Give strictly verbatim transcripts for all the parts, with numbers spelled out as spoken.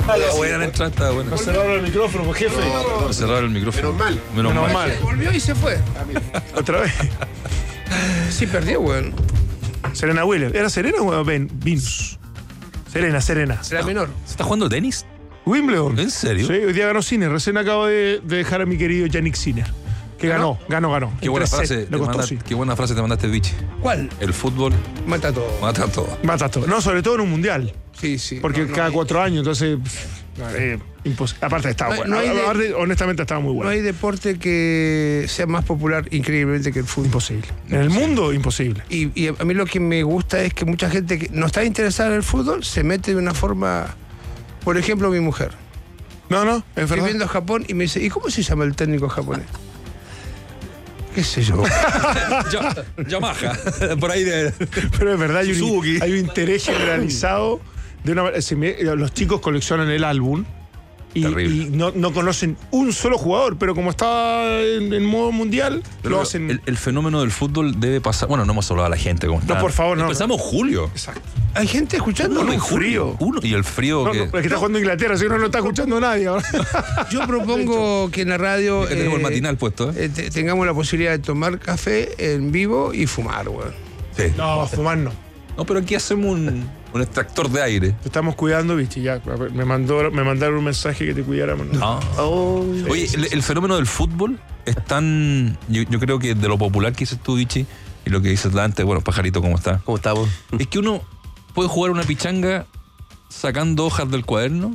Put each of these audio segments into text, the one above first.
buena la entrada, estaba buena. No cerraron el micrófono, pues, jefe. No, no cerraron el micrófono. Menos mal. Menos, Menos mal. mal. Volvió y se fue. Otra vez. Sí, perdió, weón. Serena Williams. ¿Era Serena o Ben? Venus. Serena, Serena. Será menor. ¿Se está jugando tenis? Wimbledon. ¿En serio? Sí, hoy día ganó Sinner. Recién acabo de, de dejar a mi querido Yannick Sinner. Que ganó, ganó, ganó. Qué buena, En tres frase sets, te le costó, manda- sí. qué buena frase te mandaste, Vichy. ¿Cuál? El fútbol Mata todo. mata todo. Mata todo. No, sobre todo en un mundial. Sí, sí. Porque No, no cada hay- cuatro años, entonces. Eh, impos- aparte estaba No hay- bueno. no hay de- Aparte, honestamente estaba muy No bueno. hay deporte que sea más popular increíblemente que el fútbol. Imposible. En el mundo, imposible. Y, y a mí lo que me gusta es que mucha gente que no está interesada en el fútbol se mete de una forma. Por ejemplo, mi mujer. No, no, es Estoy verdad. viendo Japón y me dice, ¿y cómo se llama el técnico japonés? ¿Qué sé yo? Ya- Yamaha. Por ahí de. Pero es verdad, hay un, Suzuki. hay un interés generalizado. De una, se me- los chicos coleccionan el álbum y, Terrible. y no, no conocen un solo jugador, pero como está en, en modo mundial, Pero lo hacen. el, el fenómeno del fútbol debe pasar. Bueno, no hemos hablado a la gente como está. No, por favor, no. Empezamos julio. Exacto. ¿Hay gente escuchando? No, y un frío. Uno, y el frío No, que. no, es que está jugando Inglaterra, así que no lo está escuchando nadie ahora. Yo propongo que en la radio que tenemos el eh, matinal puesto, ¿eh? eh, te- tengamos la posibilidad de tomar café en vivo y fumar, weón. Sí. No, fumar no. No, pero aquí hacemos un, un extractor de aire. Te estamos cuidando, bichi. Ya, me, mandó, me mandaron un mensaje que te cuidáramos. Ah. Oye, el, el fenómeno del fútbol es tan. Yo, yo creo que de lo popular que dices tú, Vichy, y lo que dices antes, bueno, pajarito, ¿cómo está? ¿Cómo estamos? Es que uno puede jugar una pichanga sacando hojas del cuaderno,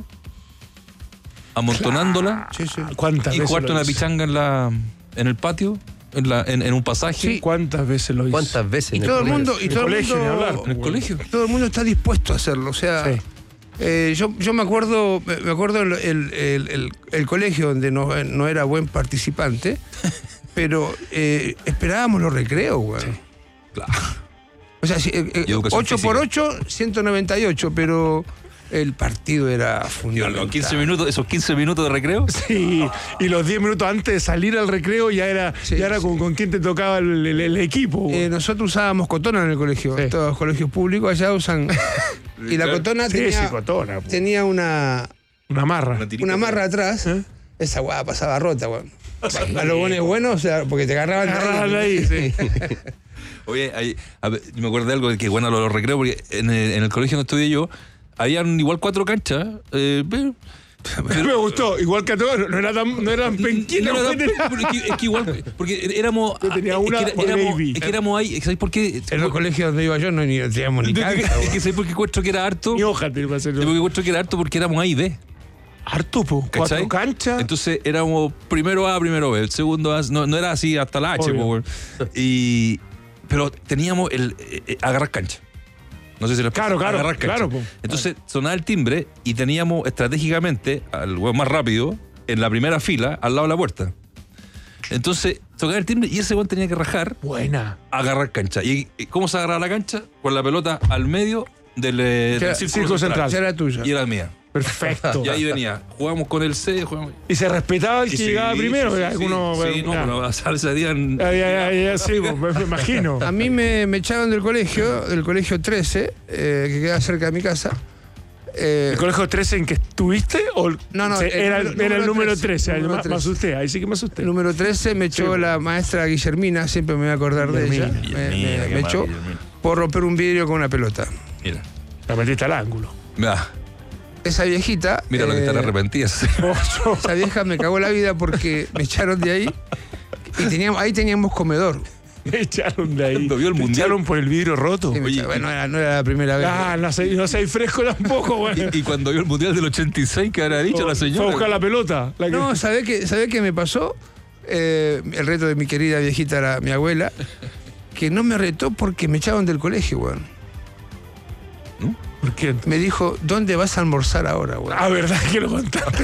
amontonándola Sí, sí. ¿Cuántas y veces jugarte lo una hice? pichanga en la en el patio, en, la, en, en un pasaje, Sí. ¿Cuántas veces lo hice? ¿Cuántas veces? Y en el todo el colegio? mundo, y En todo el el colegio, mundo, ni hablar. en el colegio. todo el mundo está dispuesto a hacerlo. O sea, Sí. eh, yo, yo me acuerdo, me me acuerdo el, el, el- el- el colegio donde no, no era buen participante, pero eh, esperábamos los recreos, güey. Claro. O sea, si, eh, eh, Y educación ocho por física. ocho, ciento noventa y ocho, pero el partido era Digo, fundamental. los quince minutos, esos quince minutos de recreo. Sí, y los diez minutos antes de salir al recreo ya era, Sí, ya era sí. con, con quién te tocaba el, el- el equipo. Eh, nosotros usábamos cotona en el colegio. Sí. Todos los colegios públicos allá usan. Y la cotona sí, tenía, sí, cotona, po. tenía una, Una marra. una amarra atrás. ¿Eh? Esa guada pasaba rota, weón. A los buenos buenos, o sea, porque te agarraban Agarraban ahí, sí. Oye, hay- a ver, yo me acuerdo de algo que bueno, lo, lo recreo, porque en el, en el colegio donde estudié yo, habían igual cuatro canchas. Eh, pero, Me gustó, igual que a todos, no, era tan, no eran penquinas. No, no, buenas. pero es, que, es que igual, porque éramos. Yo tenía es una que era- por éramos, baby. es que éramos ahí, ¿sabes por qué? En los colegios donde iba yo no ni teníamos ni Es cancha, que, weón. ¿sabes por qué encuentro que era harto? Ni hoja te iba a hacer. Porque encuentro que era harto porque éramos A y B. Harto, po. ¿Cachai? Cuatro canchas. Entonces éramos primero A, primero B. El segundo A, no, no era así hasta la H, Obvio. po, weón. Y, pero teníamos el eh, eh, agarrar cancha. No sé si les pasa, Claro, claro, agarrar cancha. claro, po. Entonces sonaba el timbre y teníamos estratégicamente al weón más rápido en la primera fila al lado de la puerta. Entonces tocaba el timbre y ese weón tenía que rajar Buena. agarrar cancha. ¿Y y cómo se agarraba la cancha? Con la pelota al medio del, eh, Era- del círculo, círculo central. Esa era tuya. Y era mía. Perfecto. Y ahí venía. Jugamos con el C, jugamos. Y se respetaba el Y que sí, llegaba sí, primero. sí, sí, alguno, sí, no, ya. pero a salsa dían. Ya, ya, ya, ya, sí, po, me, me imagino. A mí me, me echaron del colegio, del colegio trece, eh, que queda cerca de mi casa. Eh, ¿El colegio trece en que estuviste? O No, no, se- el era, número- era el número número trece, trece. ahí número me, me trece. asusté, ahí sí que me asusté. el número trece me echó Sí. la maestra Guillermina, siempre me voy a acordar de ella. Guillermina, Me- Guillermina, me, qué me echó maravilla, Guillermina. por romper un vidrio con una pelota. Mira. La metiste al ángulo. Mira, Esa viejita. mira lo que eh, están arrepentidas. Esa vieja me cagó la vida porque me echaron de ahí. Y teníamos, ahí teníamos comedor. Me echaron de ahí. Cuando vio el Me mundial. echaron por el vidrio roto. Y me Oye, echaron- bueno, no era, no era la primera vez. Ah, no sé, no sé fresco tampoco, güey. Y, y cuando vio el mundial del ochenta y seis, ¿qué habrá dicho la Fue a señora? buscar la pelota. La que- No, ¿sabés qué, ¿sabés qué me pasó? Eh, el reto de mi querida viejita era mi abuela, que no me retó porque me echaron del colegio, weón. ¿Por qué? Me dijo, ¿dónde vas a almorzar ahora, weón? Ah, verdad que lo contaste.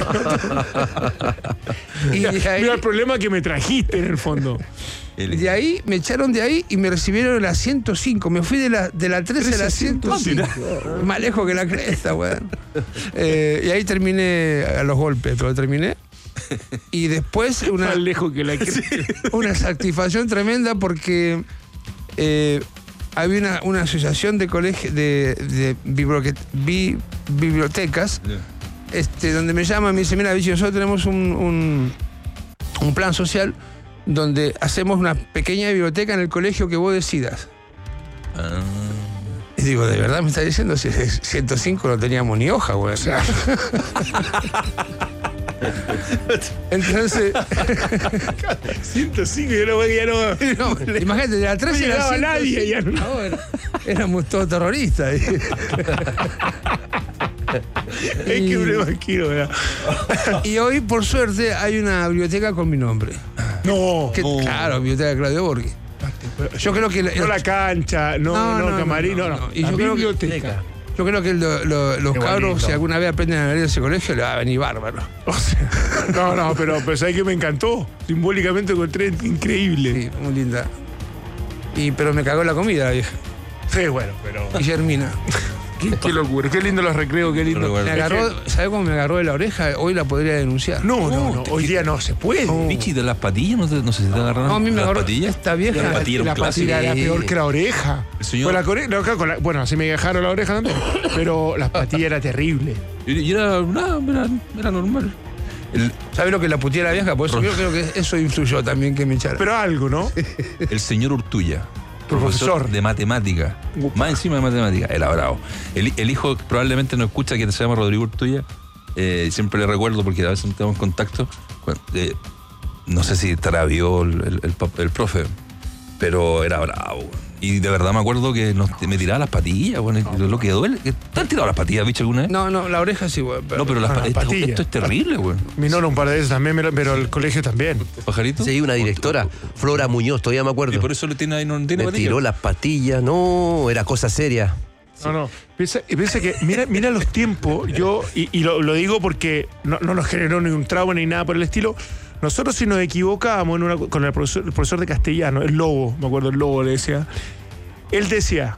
Y de ahí, Mira el problema que me trajiste en el fondo. El- de ahí, me echaron de ahí y me recibieron en la ciento cinco. Me fui de la, de la trece a la ciento cinco. Más lejos que la cresta, weón. Eh, y ahí terminé a los golpes, pero terminé. Y después una, Más lejos que la que. una satisfacción tremenda porque eh, había una, una asociación de colegios de, de biblioque- bi- bibliotecas este, donde me llama, me dice, mira, Vichy, nosotros tenemos un, un, un plan social donde hacemos una pequeña biblioteca en el colegio que vos decidas. Ah. Y digo, ¿de verdad me estás diciendo? Si en ciento cinco no teníamos ni hoja, güey. O sea. Entonces. ciento cinco, yo no voy ya no. no imagínate, de la tres no era nadie, ya no. no era, éramos todos terroristas. Es que me lo imagino, ¿verdad? Y hoy, por suerte, hay una biblioteca con mi nombre. No. Que, Oh. Claro, biblioteca de Claudio Borghi. Yo creo que. No la cancha, no, no, No, no, no, camarín, no, no, no. no. Y La yo creo que- biblioteca. Yo creo que lo- lo- los Qué cabros, bonito. si alguna vez aprenden a leer en ese colegio, le va a venir bárbaro. O sea, no, no, pero, pero ¿sabes qué me encantó? Simbólicamente encontré increíble. Sí, muy linda. Y, pero me cagó la comida, la vieja. Sí, bueno, pero. Guillermina. Qué, qué locura, qué lindo los recreos, qué lindo. Recuerdo. Me agarró, ¿sabe cómo me agarró de la oreja? Hoy la podría denunciar. No, no, No, no, te- hoy día no se puede. No. Pichi, de las patillas, no, te- no sé si te agarraron. No, a mí me las agarró patillas. esta vieja. La La, patilla era un la clásico. patilla era Sí. peor que la oreja. El señor- Pues la core- no, acá con la- bueno, así me dejaron la oreja también. Pero la patilla era terrible. Y, y era, nada, era, era normal. El, ¿Sabe lo que la puteé a la vieja? Por eso yo creo que eso influyó también que me echara. Pero algo, ¿no? el señor Urtulla, Profesor. de matemática, Upa. más encima de matemática, era bravo. El, el hijo probablemente no escucha, que se llama Rodrigo Urtulla, eh, siempre le recuerdo porque a veces no tenemos contacto. Cuando- eh, no sé si estará vivo el, el, el pap- el profe, pero era bravo. Y de verdad me acuerdo que nos, me tiraba las patillas, bueno, y lo que duele. ¿Te han tirado las patillas, bicho, alguna vez? No, no, la oreja sí, güey. No, pero las Ah, pa- las esto, patillas. esto es terrible, güey. Mi nona un par de veces también, pero- pero el colegio también. ¿Pajarito? Sí, una directora, Flora Muñoz, todavía me Y acuerdo. por eso le tiene ahí, no tiene Me patillas. tiró las patillas, no, era cosa seria. No, no. Piensa, y piensa que, mira, mira los tiempos, yo, y, y lo, lo digo porque no, no nos generó ningún trauma ni nada por el estilo. Nosotros, si nos equivocábamos en una, con el profesor, el profesor de castellano, el Lobo, me acuerdo, el Lobo le decía. Él decía,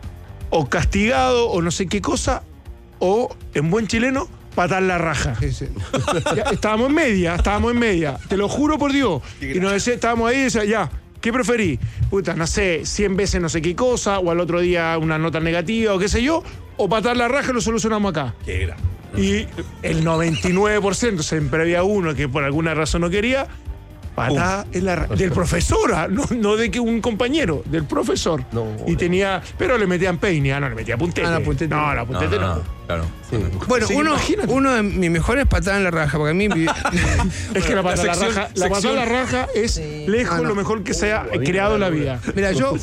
o castigado, o no sé qué cosa, o en buen chileno, patar la raja. Sí, sí. Ya, estábamos en media, estábamos en media. Te lo juro por Dios. Y nos decía, estábamos ahí y decía, ya, ¿qué preferí? Puta, no sé, cien veces no sé qué cosa, o al otro día una nota negativa, o qué sé yo, o patar la raja y lo solucionamos acá. Qué gran. Y el noventa y nueve por ciento, siempre había uno que por alguna razón no quería, patada en la ra- del profesor, ah, no, no de que un compañero, del profesor. No, y tenía, pero le metían peine, ah, no le metía puntete. Ah, la puntete no, no. la No, puntete no. no, no, claro. Bueno, Sí, uno, imagínate. uno de mis mejores patadas en la raja, porque a mí mi- Es que la patada la a la sección- raja, la patada a la raja es lejos Ah, no. lo mejor que se ha creado en la vida. Mira, yo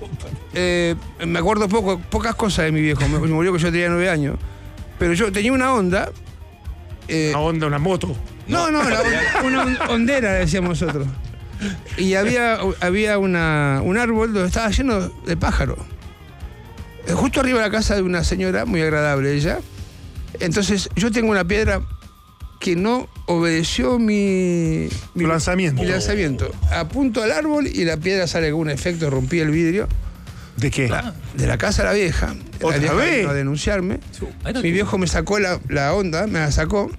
eh, me acuerdo poco, pocas cosas de mi viejo. Me, me murió que yo tenía nueve años. Pero yo tenía una onda. eh, Una onda, una moto. no, no, la on- una on- hondera, le decíamos nosotros. Y había, había una, un árbol donde estaba lleno de pájaros. Eh, Justo arriba de la casa de una señora, muy agradable ella. Entonces, yo tengo una piedra que no obedeció mi, mi Tu lanzamiento. Mi lanzamiento. Apunto al árbol y la piedra sale con un efecto, rompí el vidrio ¿De qué? de la casa de la vieja. ¿Otra la vieja vez? vino a denunciarme. Ahí no- Mi viejo me sacó la, la onda, me la sacó.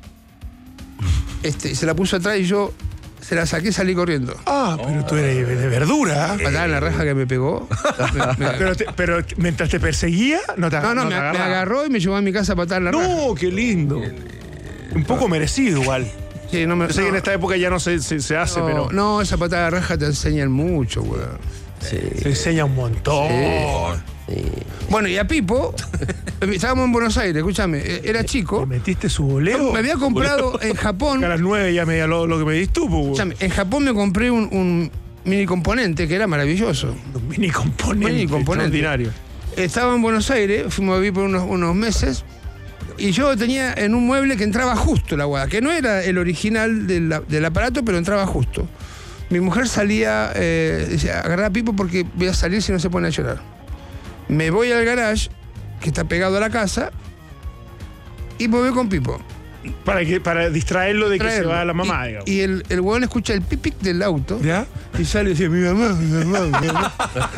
Este, y se la puso atrás y yo se la saqué y salí corriendo. Ah, pero tú eres de verdura. Patada en la raja que me pegó. Me- me- Pero, te- pero mientras te perseguía, no te no, no, te me, me agarraba. agarró y me llevó a mi casa a patada en la raja. No, qué lindo. Un poco merecido igual. Sí, no me- Yo sé que en no, esta época ya no se, se, se hace, no, pero no, esa patada de raja te enseñan mucho, weón. se enseña un montón. Bueno, y a Pipo, estábamos en Buenos Aires, escúchame, eh, era ¿Le chico. metiste su boleo? Me había comprado en Japón. A las nueve ya me dio lo, lo que me diste tú, pues. Escúchame, en Japón me compré un, un mini componente que era maravilloso. Un mini componente. Mini componente. Extraordinario. Estaba en Buenos Aires, fuimos a vivir por unos, unos meses, y yo tenía en un mueble que entraba justo la guada, que no era el original del, del aparato, pero entraba justo. Mi mujer salía, eh, decía, agarrá a Pipo porque voy a salir si no se pone a llorar. Me voy al garage, que está pegado a la casa, y me voy con Pipo. Para, que, para distraerlo de que Traerlo. se va la mamá, y, digamos. y el, el huevón escucha el pipic del auto. ¿Ya? Y sale y dice, mi mamá, mi mamá, mi mamá.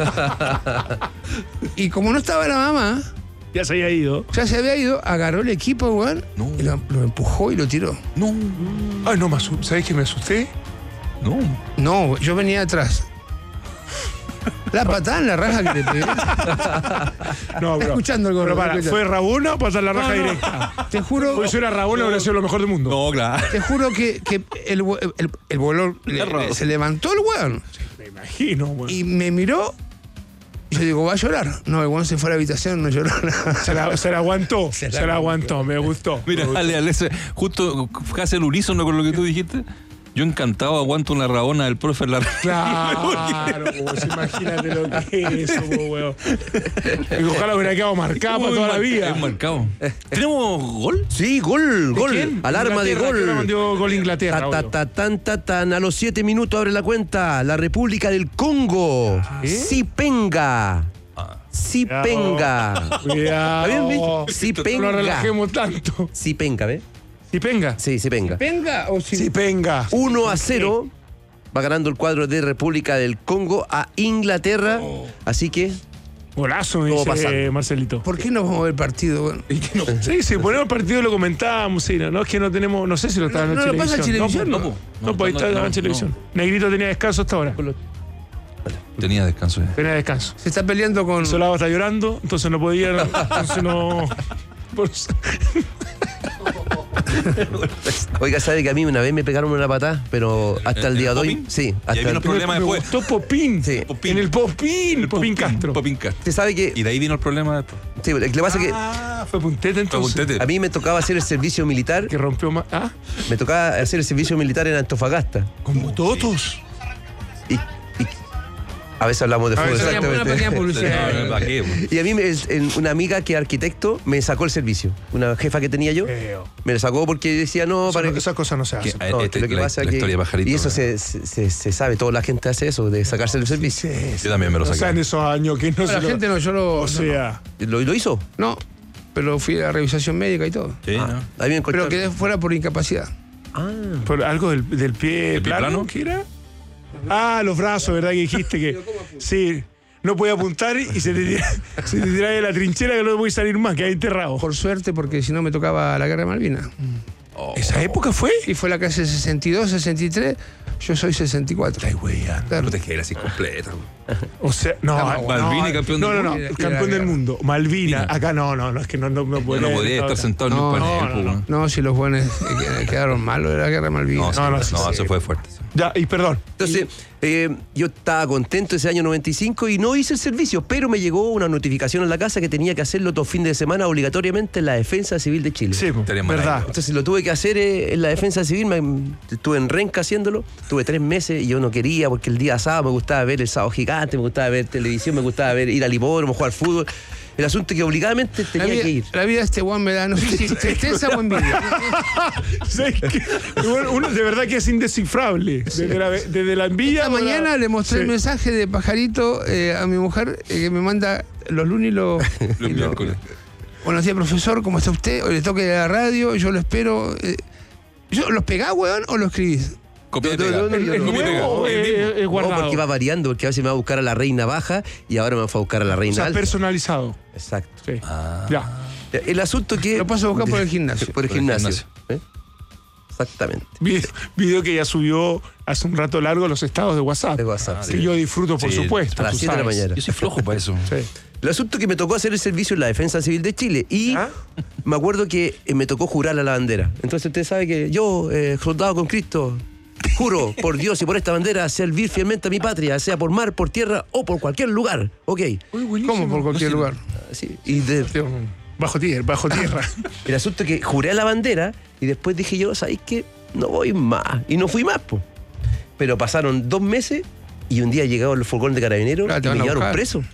Y como no estaba la mamá, Ya se había ido. ya se había ido, agarró el equipo, weón, No. y lo, lo empujó y lo tiró. No, Ay, no, me asu- ¿sabés que me asusté? no. No, yo venía atrás. La patada en la raja que le pegué. No, bro. Escuchando el gordo, Pero para, escucha. ¿fue Rabona o pasar la raja No, no. directa? Te juro, Porque si era Rabona, habría sido lo mejor del mundo. No, claro. te juro que, que el, hue- el, el volón le- le- se levantó el weón Me imagino, weón. y me miró. Y yo digo, ¿va a llorar? No, el weón se fue a la habitación, no lloró nada. Se la, se la aguantó, se Se la la, aguantó, me gustó. Mira, dale, dale, ese- justo casi el unísono con lo que tú dijiste. Yo encantado aguanto una rabona del profe en la Claro, pues, imagínate lo que es eso, pues, weón. Y ojalá hubiera quedado marcado para toda la vida. Es marcado. ¿Tenemos gol? Sí, gol, gol. quién? Alarma de Inglaterra, que ahora gol. mandó gol Inglaterra, Ta, ta, obvio. ta, tan, ta, tan. A los siete minutos abre la cuenta. La República del Congo. ¿Qué? Sipenga. Sipenga. Cuidado. ¿Está bien, Vic? No lo Sipenga. relajemos tanto. Sipenga, ¿ves? ¿Y penga? Sí, Sipenga. ¿Venga o si Sí, penga. uno a cero. Va ganando el cuadro de República del Congo a Inglaterra. Así que Golazo, me Todo dice pasando. Marcelito. ¿Por qué no vamos a ver el partido? Bueno? Sí, si ponemos el partido lo comentábamos, sí, no, no es que no tenemos, no sé si lo estaban No, en no lo pasa en televisión. televisión, no, no. po. no, pues ahí No, está no, en televisión. no. Negrito tenía descanso hasta ahora. Tenía descanso. ya. Tenía descanso. Se está peleando con. Solado está llorando, entonces no podía, entonces no. Por- Oiga, sabe que a mí una vez me pegaron una patada, pero hasta el ¿En día el de hoy. Popín? Sí, Y ahí hasta vino el, el problema me después. gustó Popín. Sí. En el Popín, Popín Castro. Popín Castro. Usted sabe que. Y de ahí vino el problema después. Sí, lo que pasa es que Ah, fue puntete Fue entonces. puntete. a mí me tocaba hacer el servicio militar. Que rompió más. Ah, Me tocaba hacer el servicio militar en Antofagasta. como todos. Y, y a veces hablamos de A fútbol, veces Una pequeña exactamente. publicidad. No, no, ¿para qué, po? Y a mí me- el- el- una amiga que es arquitecto me sacó el servicio. Una jefa que tenía yo Feo. me lo sacó porque decía no, Eso para no- esas cosas no se Que- hacen. eh, No, este- lo que la, pasa la que- historia de Pajarito. y eso ¿no? se, se, se sabe, toda la gente hace eso, de sacarse el servicio. Yo también me lo O sea, saqué. en esos años que no La se lo- gente no, yo lo. O sea, ¿Lo, lo hizo? No, pero fui a la revisación médica y todo. Sí, Ah, ¿no? a mí me Pero encontraron- quedé fuera por incapacidad. Ah, por algo del, del pie ¿El pie plano, plano? ¿qué era? Ah, los brazos, ¿verdad? Que dijiste que. Sí, no podía apuntar y se te tira, se te tiraba de la trinchera que no voy a salir más, que hay enterrado. Por suerte, porque si no me tocaba la guerra de Malvinas. ¿Esa época fue? Y fue la clase sesenta y dos, sesenta y tres, yo soy sesenta y cuatro. Ay, güey, ya. Claro. No te quedas así completa. po. O sea, no, Estamos- no, Malvina, no, campeón no, del no, mundo. no, campeón del mundo. Malvina, Mira. acá no, no, no, es que no, no, no Yo podría no podría estar sentado en No, un panel. no, po, no, weón. No, si los buenos eh, quedaron malos de la guerra de Malvinas. No, sí, No, no, no, sí, sí. eso fue fuerte. sí. Ya, y perdón. entonces eh, yo estaba contento ese año noventa y cinco y no hice el servicio, pero me llegó una notificación en la casa que tenía que hacerlo todo fin de semana obligatoriamente en la Defensa Civil de Chile. Sí, po, Estaría mal verdad. ahí. Entonces lo tuve que hacer eh, en la Defensa Civil, me- estuve en Renca haciéndolo, tuve tres meses y yo no quería porque el día sábado me gustaba ver el sábado gigante, me gustaba ver televisión, me gustaba ver ir al hipódromo, jugar fútbol. El asunto es que obligadamente La tenía vida, que ir. la vida de este Juan me da, no sé si tristeza o envidia. ¿Sabes qué? Bueno, uno de verdad que es indescifrable. Desde la, desde la envidia. Esta o la- mañana le mostré Sí. el mensaje de Pajarito eh, a mi mujer eh, que me manda los lunes y los... Los y los- miércoles. Buenos días, profesor, ¿cómo está usted? Hoy le toca ir a la radio, yo lo espero. eh, ¿Yo los pegás, weón, o lo escribís? Copia y No, no, pega. no, no, ¿El, yo el no. Copia y pega. nuevo El mismo. es, es No, guardado? porque va variando, porque a veces me va a buscar a la reina baja y ahora me va a buscar a la O reina sea, alta. personalizado. Exacto. Sí. Ah. Ya. El asunto que... Lo paso a buscar por el gimnasio. Por el Por el gimnasio. gimnasio. ¿eh? Exactamente. Video, video que ya subió hace un rato largo los estados de WhatsApp. De WhatsApp, Que sí. yo disfruto, por Sí, supuesto. a las tú siete de la sabes. mañana. Yo soy flojo para eso. Sí. El asunto es que me tocó hacer el servicio en la Defensa Civil de Chile y ¿Ah? me acuerdo que eh, me tocó jurar a la bandera. Entonces usted sabe que yo, eh, soldado con Cristo, juro por Dios y por esta bandera servir fielmente a mi patria, sea por mar, por tierra o por cualquier lugar. Ok. Uy, buenísimo. ¿Cómo? Por cualquier No, sí. lugar. Así, y de- Tío, Bajo tierra, bajo tierra. el asunto es que juré a la bandera y después dije yo, ¿sabéis qué? No voy más. Y no fui más, po. Pero pasaron dos meses y un día llegaron los furgones de carabineros Claro, te y van me a llevaron buscar. preso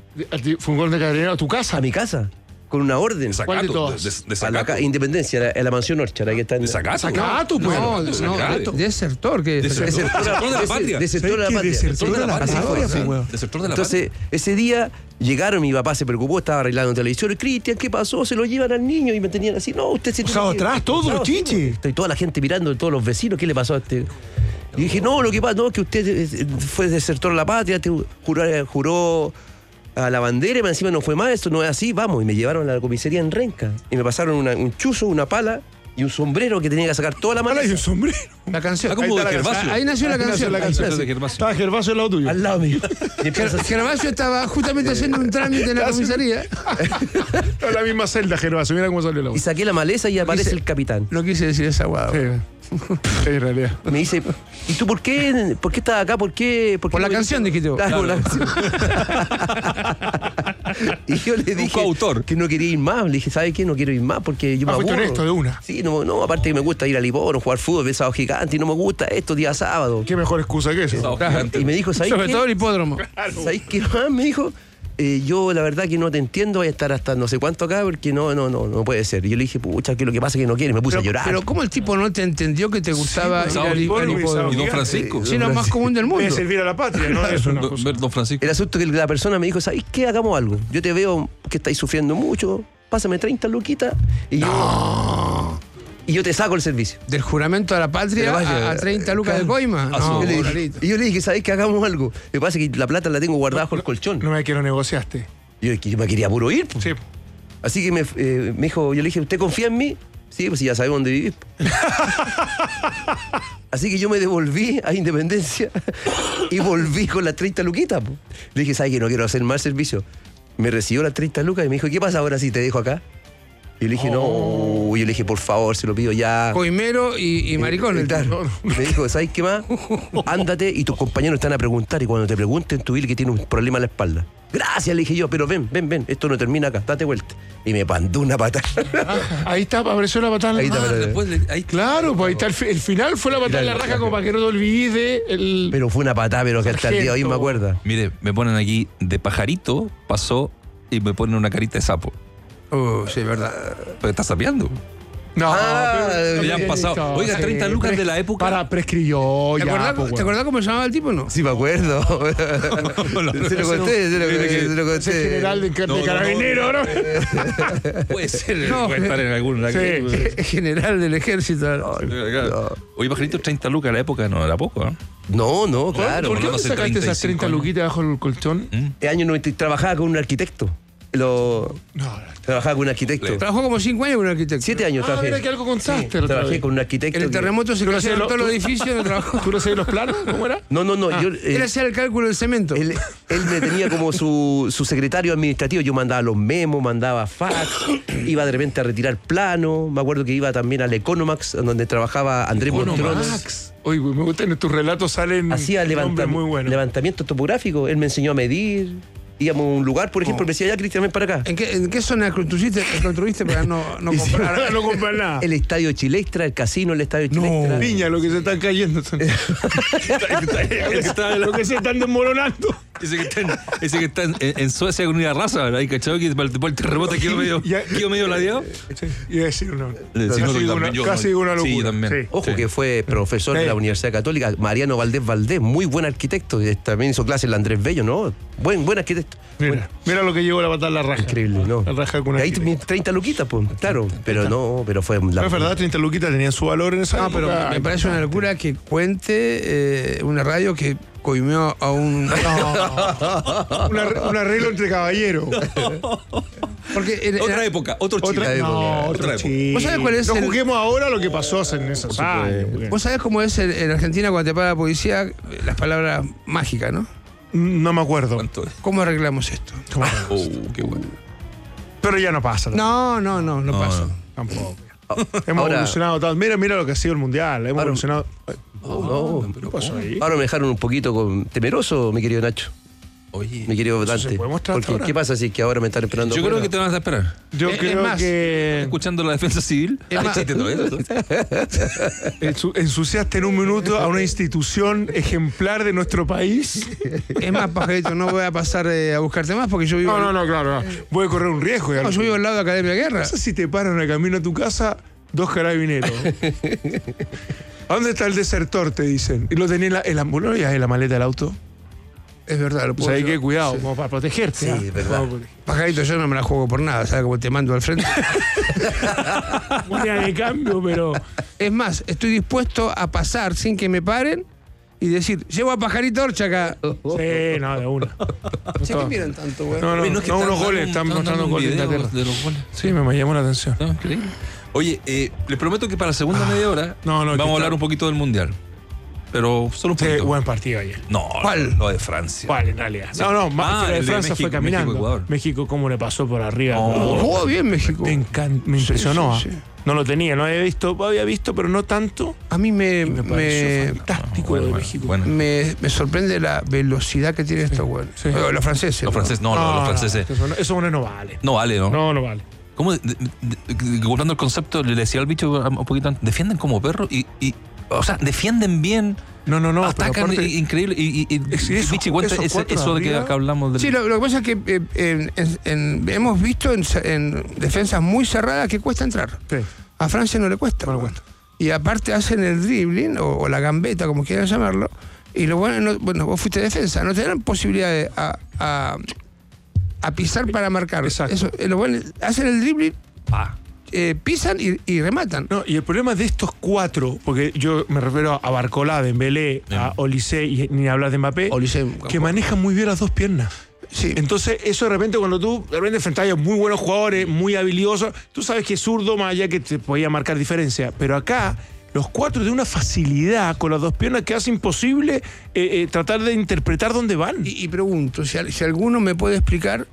Fue un gol de carrera a tu casa. a mi casa con una orden. De ¿Cuál de sacato. todas? De, de- de A la sacato. ca- Independencia, la- en la mansión Orchard, ahí que está en De sacato. Sacato, pues. No, de no, sacato. desertor. ¿Qué es? Desertor. Desertor de la patria. Desertor de la ¿Sabes qué? patria. Desertor de la Así patria, fue, pues, ¿no? weón. Desertor de la Entonces, ese día llegaron, mi papá se preocupó, estaba arreglando televisión. Cristian, ¿qué pasó? Se lo llevan al niño y me tenían así. No, usted se O tiene sea, que- atrás, todo, Claro, sí, chiche. Estoy toda la gente mirando, todos los vecinos, ¿qué le pasó a este? Y dije, no, lo que pasa, no, que usted eh, fue desertor de la patria, te juró, juró a la bandera, y encima no fue más, esto no es así, vamos. Y me llevaron a la comisaría en Renca. Y me pasaron una- un chuzo, una pala, y un sombrero que tenía que sacar toda la Ahora hay maleza. un sombrero. La canción. Ah, como Ahí de está la Gervasio. Ahí nació la Ahí nació canción. la canción. Eso de Gervasio. Estaba Gervasio al lado tuyo. Al lado mío. Y empieza a- Gervasio estaba justamente haciendo un trámite en la comisaría. En la misma celda, Gervasio. Mira cómo salió la y voz. saqué la maleza y aparece Dice- el capitán. No quise decir esa guada. Sí, en realidad. Me dice, ¿y tú por qué, por qué estás acá? ¿Por qué? Por qué la no canción, viniste?" dijiste vos. Claro, por la canción. Y yo le dije coautor. que no quería ir más. Le dije, ¿sabes qué? No quiero ir más porque yo Ah, me fuiste aburro. honesto de una. Sí, no, no, aparte que me gusta ir a Livorno, jugar fútbol, ver Sábado Gigante, y no me gusta esto día sábado. Qué mejor excusa que eso. Sábado Claro. gigante. Y me dijo, ¿sabes Sobre qué? todo el hipódromo. ¿Sabes qué más? Me dijo, eh, yo la verdad que no te entiendo, voy a estar hasta no sé cuánto acá porque no, no, no, no puede ser. Y yo le dije, pucha, que lo que pasa es que no quiere, me puse Pero, a llorar. pero ¿cómo el tipo no te entendió que te gustaba pues, ir al, al hipódromo y hipódromo? Y don Gigante. Francisco. Sí, lo más común del Voy a mundo. servir a la patria, ¿no? Eso es una Don- cosa. ver Don Francisco. El asunto es que la persona me dijo, ¿sabes qué? Hagamos algo. Yo te veo que estáis sufriendo mucho, pásame treinta luquitas y yo, y yo te saco el servicio. Del juramento a la patria Pero vaya, a, a treinta lucas de coima. a No, su- Yo le clarito. dije- y yo le dije, ¿sabes qué? Hagamos algo. Me pasa que la plata la tengo guardada bajo el colchón. No me que lo negociaste. Yo, yo me quería puro ir. pues. Sí. Así que me, eh, me dijo, yo le dije, ¿usted confía en mí? Sí, pues sí, ya sabe dónde vivir. Así que yo me devolví a Independencia y volví con las treinta luquitas. po. Le dije, ¿sabes qué? No quiero hacer más servicio. Me recibió las treinta lucas y me dijo, ¿qué pasa ahora si te dejo acá? Y yo le dije, no. Y yo le dije, por favor, se lo pido ya. Coimero y, y maricón. Eh, el claro. tipo. Me dijo, ¿sabes qué más? Ándate y tus compañeros están a preguntar y cuando te pregunten tú dile que tiene un problema en la espalda. Gracias, le dije yo, pero ven, ven, ven, esto no termina acá, date vuelta. Y me mandó una patada. Ah, ahí está, apareció la patada en la Ahí está, raja. pero- Después le- ahí- Claro, pues ahí está el, fi- el final fue la patada en la raja como para que no te olvides de el. Pero fue una patada, pero que hasta el día de hoy me Sargento. acuerdo. Mire, me ponen aquí de pajarito, pasó y me ponen una carita de sapo. Uh, sí, verdad. Pero está sapeando. No, Ah, pero- Ya han pasado. Oiga, treinta lucas de la época. Para, prescribió ¿Te ya. acordás, pues, ¿te bueno. acordás cómo se llamaba el tipo o no? Sí, me acuerdo. se lo conté, se lo, se lo Es el conté. general de, de No, no, carabinero, ¿no? Puede ser, No, puede estar en algún lado. Sí. General del ejército. Oye, pajarito, treinta lucas de la época no era poco, ¿no? No, no, claro. ¿Por qué no no sé, sacaste treinta y esas cinco treinta años. luquitas bajo el colchón? El año noventa trabajaba con un arquitecto. Lo, No, no. trabajaba con un arquitecto. Trabajó como cinco años con un arquitecto. Siete años Ah, trabajé. mira que algo contaste. Sí, la otra trabajé vez. con un arquitecto. En el que- terremoto se ¿Tú no cayeron hacías todos lo- los tú- edificios y no trabajó. ¿Tú no sabes los planos? ¿Cómo era? No, no, no. Ah, yo, él eh, hacía el cálculo del cemento. Él, él me tenía como su, su secretario administrativo. Yo mandaba los memos, mandaba fax, iba de repente a retirar plano. Me acuerdo que iba también al Economax, donde trabajaba Andrés Montrones. Max. Oye, me gusta en tus relatos salen Hacía levanta- nombres muy buenos. levantamiento topográfico. Él me enseñó a medir. Íbamos a un lugar, por ejemplo, me decía, ya, Cristian, ven para acá. ¿En qué, en qué zona construiste, construiste para no, no comprar? no compran nada. El estadio Chilextra, el casino, el estadio Chilextra. Piña, lo que se están cayendo. son- lo que se están desmoronando. Ese que está en, ese que está en, en Suecia con una raza, ¿verdad? ¿Y cachado que por el terremoto quedó medio, Ya- quedó medio ladeado? Sí, iba a decir una, Le decimos casi que una, también yo, casi ¿no? una locura. Sí, yo también. Sí. Ojo Sí. que fue profesor de Sí. la Universidad Católica, Mariano Valdés Valdés, muy buen arquitecto, y también hizo clases en la Andrés Bello, ¿no? Buen, buen arquitecto. Mira, mira lo que llegó la patada en la raja. Increíble, ¿no? La raja con Y ahí arquitecto. treinta luquitas, pues, claro, pero no, pero fue la, No es verdad, treinta luquitas tenían su valor en esa No, pero época. me parece una locura que cuente eh, una radio que coimió a un... Una- un arreglo entre caballeros. Porque en- en- Otra época, otro Chile. Otra, no, época. otro Otra época. Chile. ¿Vos sabés cuál es No el- juguemos ahora lo que pasó en esos años. porque- ¿Vos sabés cómo es en, en Argentina cuando te para la policía eh, las palabras mágicas, no? No me acuerdo. ¿Cuánto es? ¿Cómo arreglamos esto? Oh, qué bueno. Pero ya no pasa. No, no, no, no, No, pasa. no. Tampoco. Hemos Ahora- evolucionado tanto. Mira, mira lo que ha sido el mundial. Hemos Ahora- evolucionado. Oh, no. ¿Qué pasó ahí? Ahora me dejaron un poquito con- temeroso, mi querido Nacho, Oye, mi querido ¿Eso se Dante. puede mostrar Porque, ahora? ¿qué pasa si es que ahora me están esperando? yo creo afuera? que te van a esperar. Yo Es- es creo más, que Escuchando la defensa civil. Es Ay, más- chiste todo eso. ensu- ensuciaste en un minuto a una institución ejemplar de nuestro país. Es más, pajarito, no voy a pasar eh, a buscarte más porque yo vivo, No, no, no, claro. no. Voy a correr un riesgo. ya no, lo yo vivo al lado de Academia de Guerra. No sé si te paran a camino a tu casa dos carabineros. ¿A dónde está el desertor? Te dicen. Y lo tenía en la, en la ambulancia, en la maleta del auto. Es verdad, lo O puedo sea, hay llevar. que cuidado, como para protegerte. Sí, ¿ah? es verdad. Como para proteger. Pajarito, yo no me la juego por nada, ¿sabes? Como te mando al frente. Moneda de cambio, pero. Es más, estoy dispuesto a pasar sin que me paren y decir, llevo a Pajarito Orcha acá. Sí, no, de una. Che, ¿qué miran tanto, güey? No, no, Oye, no, es que unos están goles, dando- están están mostrando dando un goles de video Inglaterra. de los goles. Sí, me llamó la atención. No, increíble. Oye, eh, les prometo que para la segunda Ah, media hora no, no, vamos que a hablar está- un poquito del Mundial. Pero solo un Sí, poquito. buen partido ayer. No, ¿Cuál? lo de Francia. ¿Cuál en realidad? Sí. No, no, más Ah, que la de el de Francia México- fue caminando. México-Ecuador. México, cómo le pasó por arriba. No. Ecuador. Jugó bien México. Me, encan- me impresionó. sí, ¿ah? sí. No lo tenía, no había visto, había visto, pero no tanto. A mí me, Y me pareció me, fantástico Bueno, lo de bueno, México. bueno. me, me sorprende la velocidad que tienen estos güeyes. sí. Eh, Los franceses. Los ¿no? franceses, no, los, los franceses. Eso, no- eso bueno no vale. No vale, ¿no? No, no vale. ¿Cómo? de- de- de- Ocupando el concepto, le decía al bicho un poquito antes, defienden como perros y, y. O sea, defienden bien. No, no, no. pero atacan aparte- i- increíble. Y, y, y Es- eso- Vichy, cuenta esos ese- cuatro eso de que arriba. acá hablamos del. Sí, lo, lo que pasa es que eh, en- en- en- hemos visto en, en defensas muy cerradas que cuesta entrar. Sí. A Francia no le cuesta. No le güey. cuesta. Y aparte hacen el dribbling o, o la gambeta, como quieran llamarlo. Y lo bueno, no- bueno, vos fuiste defensa, no te dan posibilidad de a, a, a pisar para marcar. Exacto. Eso, eh, lo bueno, hacen el dribbling, Ah, eh, pisan y, y rematan. No, y el problema de estos cuatro, porque yo me refiero a Barcolá, Dembélé, a Olise y ni hablar de Mbappé, Olise, que manejan muy bien las dos piernas. Sí. Entonces, eso de repente, cuando tú de repente enfrentas a muy buenos jugadores, muy habilidosos, tú sabes que es zurdo más allá que te podía marcar diferencia. Pero acá, los cuatro de una facilidad con las dos piernas que hace imposible eh, eh, tratar de interpretar dónde van. Y, y pregunto, si, al- si alguno me puede explicar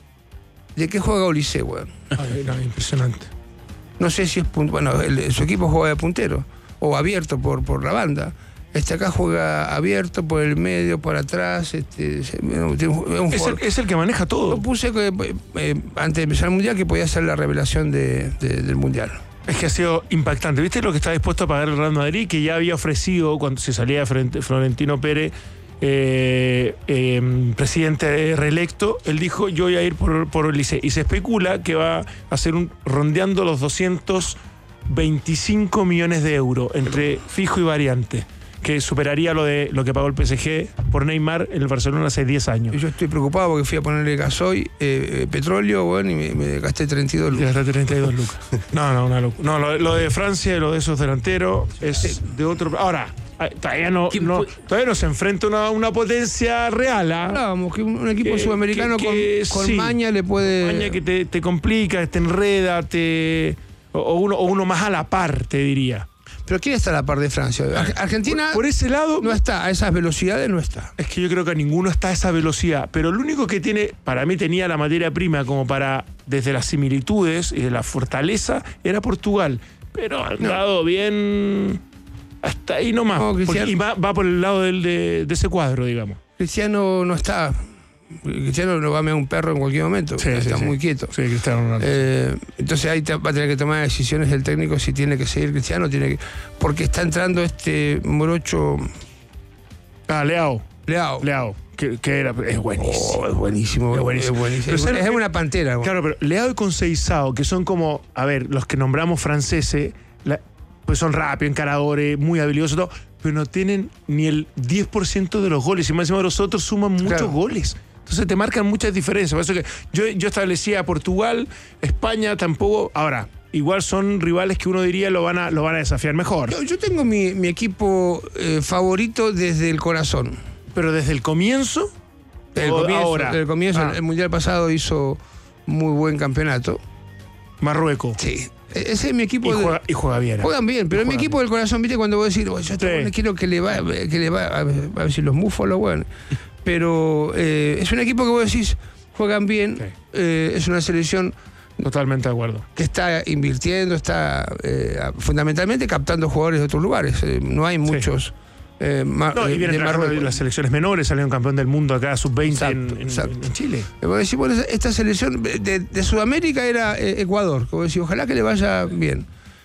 de qué juega Olise, weón. Ay, no, impresionante. No sé si es punt- bueno, el- su equipo juega de puntero o abierto por, por la banda. Este acá juega abierto por el medio, por atrás. Este, se- bueno, tiene un- es un Es el, jugador- es el que maneja Yo todo. puse que, eh, antes de empezar el mundial que podía ser la revelación de- de- del mundial. Es que ha sido impactante. ¿Viste lo que está dispuesto a pagar el Real Madrid? Que ya había ofrecido cuando se salía frente- Florentino Pérez, eh, eh, presidente reelecto. Él dijo: yo voy a ir por, por Olise. Y se especula que va a ser un rondeando los doscientos veinticinco millones de euros entre fijo y variante, que superaría lo de lo que pagó el P S G por Neymar en el Barcelona hace diez años. Y yo estoy preocupado porque fui a ponerle gasoil, eh, eh, petróleo, bueno, y me, me gasté treinta y dos Y lucas. hasta treinta y dos lucas. No, no, una locura. No, lo, lo de Francia y lo de esos delanteros es de otro. Ahora, ay, todavía no, ¿Quién no- fue? todavía no se enfrenta una, una potencia real. ¿ah? Hablábamos que un, un equipo Que- sudamericano que- que con, con sí. maña le puede. Maña que te, te complica, te enreda, te. O, o uno, o uno más a la par, te diría. Pero ¿quién está a la par de Francia? Ar- Argentina Por, por ese lado. no está, a esas velocidades no está. Es que yo creo que a ninguno está a esa velocidad. Pero lo único que tiene, para mí tenía la materia prima como para, desde las similitudes y de la fortaleza, era Portugal. Pero ha andado bien hasta ahí nomás. No, Porque- Cristiano- y va, va por el lado del, de, de ese cuadro, digamos. Cristiano no está. Cristiano lo va a mear un perro en cualquier momento. está muy quieto. Sí, Cristiano Ronaldo. Eh, entonces ahí te- va a tener que tomar decisiones el técnico si tiene que seguir Cristiano, tiene que, porque está entrando este morocho ah, Leao. Leao. Leao. Que, que era, es buenísimo. Oh, es buenísimo, Es buenísimo. es buenísimo. Pero Es, ¿sabes es lo que- una pantera. güey. Claro, pero Leao y Conceição, que son como, a ver, los que nombramos franceses, la- pues son rápidos, encaradores, muy habilidosos, todo, pero no tienen ni el diez por ciento de los goles. Y más encima los otros suman muchos Claro. goles. Entonces te marcan muchas diferencias. Por eso que yo, yo establecía a Portugal, España tampoco. Ahora, igual son rivales que uno diría lo van a, lo van a desafiar mejor. Yo, yo tengo mi, mi equipo eh, favorito desde el corazón. Pero desde el comienzo, Desde el o comienzo, ahora. desde el, comienzo Ah. el mundial pasado hizo muy buen campeonato. Marruecos. Sí. E- Ese es mi equipo. Y de- juega, y juega bien. ¿eh? Juegan bien, pero Y mi juegan equipo del corazón, viste, cuando vos decís, "Oh, yo a estos Sí. buenos quiero que le va, que le va a, a decir los múfolos, bueno. Pero eh, es un equipo que vos decís, juegan bien, Sí. eh, es una selección Totalmente de acuerdo. que está invirtiendo, está eh, fundamentalmente captando jugadores de otros lugares. Eh, no hay muchos eh, ma- No, y eh, viene de trabajando Marruecos. las selecciones menores, salieron campeón del mundo acá, sub veinte en, Exacto, en- exacto. en Chile. Eh, Vos decís, bueno, esta selección de, de Sudamérica era eh, Ecuador, como decís, ojalá que le vaya bien.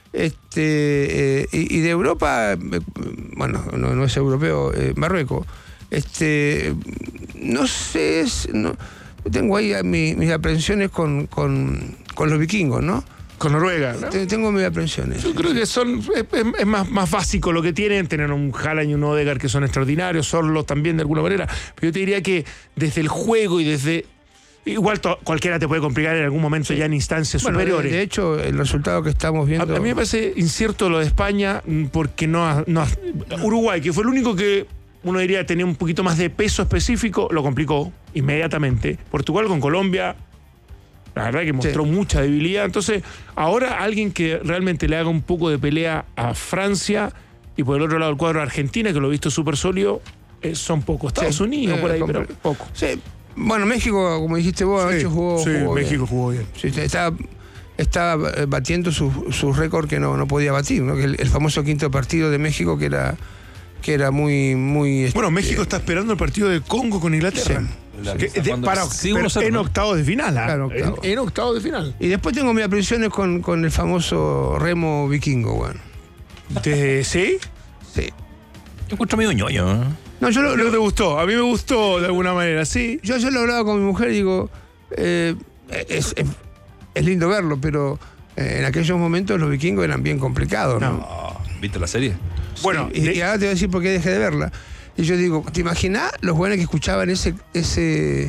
Este eh, y, y de Europa, eh, bueno, no, no es europeo, eh, Marruecos. Este, no sé, es- no, tengo ahí mi- mis aprensiones con, con, con los vikingos, ¿no? Con Noruega, ¿no? Te- Tengo mis aprensiones. Yo creo que son es, es- es más, más básico lo que tienen, tener un Haaland y un Odegaard que son extraordinarios, Sorlos también de alguna manera, pero yo te diría que desde el juego y desde... Igual to- cualquiera te puede complicar en algún momento ya en instancias Bueno, de, superiores. de hecho, el resultado que estamos A, viendo. a mí me parece incierto lo de España mm, porque no, ha- no ha- Uruguay, que fue el único que uno diría tenía un poquito más de peso específico, lo complicó inmediatamente. Portugal con Colombia La verdad que mostró Sí. mucha debilidad. Entonces, ahora alguien que realmente le haga un poco de pelea a Francia y por el otro lado el cuadro de Argentina, que lo he visto súper sólido, eh, son pocos. Estados Sí. Unidos, Eh, por ahí, compre- pero poco. Sí. Bueno, México, como dijiste vos, anoche jugó, sí, jugó bien. México jugó bien. Sí, estaba, estaba eh, batiendo sus su récord que no, no podía batir, ¿no? Que el, el famoso quinto partido de México que era, que era muy, muy. Bueno, este, México está esperando el partido de Congo con Inglaterra. Sí. Que- de- Cuando- para, sí, pero uno cero, en ¿no? octavos de final. ¿ah? Claro, octavo. En, en octavos de final. Y después tengo mis apreciaciones con, con el famoso remo vikingo, bueno. De- ¿Sí? Sí. Yo encuentro medio ñoño. ¿eh? No, yo lo, ¿No lo- te gustó? A mí me gustó de alguna manera, sí. yo, yo lo hablaba con mi mujer y digo, eh, es, es- es lindo verlo, pero eh, en aquellos momentos los vikingos eran bien complicados, ¿no? Oh, ¿viste la serie? Bueno, y, de- y ahora te voy a decir por qué dejé de verla. Y yo digo, ¿te imaginas los buenos que escuchaban ese ese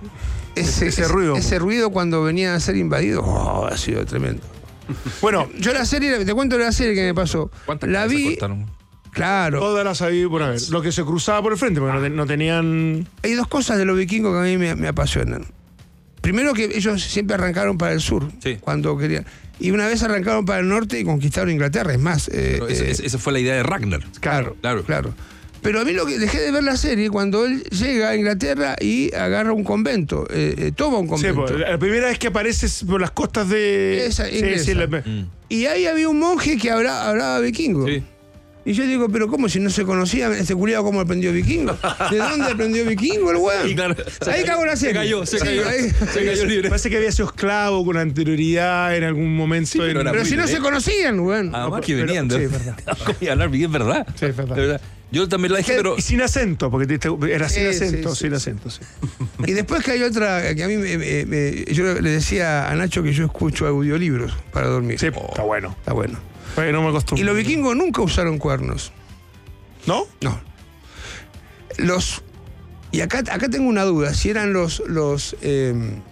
ese, Ese ruido. ese ruido cuando venían a ser invadidos? Oh, ha sido tremendo. bueno, Yo la serie, te cuento la serie que me pasó. ¿Cuántas La cabezas vi, cortaron? claro. todas las había por haber. Lo que se cruzaba por el frente, porque no, te- no tenían. Hay dos cosas de los vikingos que a mí me, me apasionan. Primero que ellos siempre arrancaron para el sur, Sí. cuando querían. Y una vez arrancaron para el norte y conquistaron Inglaterra. Es más, eh, Pero ese- eh, ese- esa fue la idea de Ragnar. claro, Claro. claro. Pero a mí lo que dejé de ver la serie cuando él llega a Inglaterra y agarra un convento, eh, eh, toma un Sí, convento. pues, la primera vez que apareces por las costas de. Esa, sí, inglesa. sí, la- Mm. Y ahí había un monje que habla- hablaba vikingo. Sí. Y yo digo, pero ¿cómo si no se conocía este culiado cómo aprendió vikingo? ¿De dónde aprendió vikingo el weón? Y claro, Ahí cagó la serie. Se cayó, se Sí, cayó. ahí- Se cayó libre. Parece que había sido esclavo con anterioridad en algún momento. Sí, pero en- era Pero muy si no bien. se conocían, weón. Además que pero- venían sí, de. es verdad. ¿Cómo iba a hablar bien, verdad? Sí, es verdad. De verdad. Yo también la dije, pero. Y sin acento, porque te- te- era sin Sí, acento, sí, sí, sin sí. acento, sí. Y después que hay otra, que a mí me, me- me- yo le decía a Nacho que yo escucho audiolibros para dormir. Sí, está bueno. Está bueno. Porque no me acostumbro. Y los vikingos nunca usaron cuernos. ¿No? No. Los. Y acá, acá tengo una duda. Si eran los los, eh,